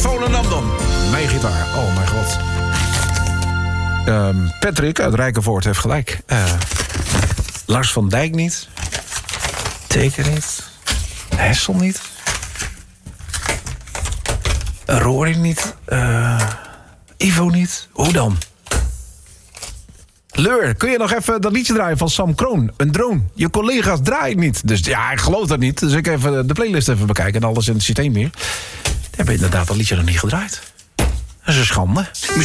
Volendam dan. Mijn gitaar. Oh mijn god. Patrick uit Rijkenvoort heeft gelijk. Lars van Dijk niet. Teken niet. Hessel niet. Rory niet. Ivo niet. Hoe dan? Leur, kun je nog even dat liedje draaien van Sam Kroon? Een drone. Je collega's draaien niet. Dus ja, ik geloof dat niet. Dus ik even de playlist even bekijken en alles in het systeem weer. Dan heb je inderdaad dat liedje nog niet gedraaid. Dat is een schande.